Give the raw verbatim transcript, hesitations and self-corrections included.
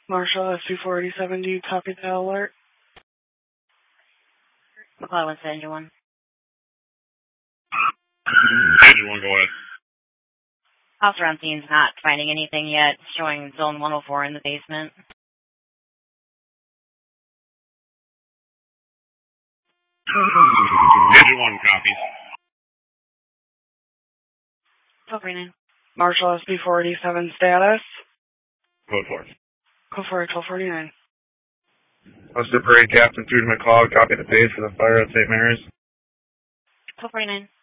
Marshall, S two four eighty-seven, do you copy that alert? McLeod one seventy one. eighty-one, go ahead. Officer on scene's not finding anything yet, showing zone one oh four in the basement. eighty-one copies. twelve forty-nine. Marshall, S B four eighty-seven, status? Code four. Code four, twelve forty-nine. Western Parade Captain Trudy McLeod, copy the page for the fire at Saint Mary's. twelve forty-nine.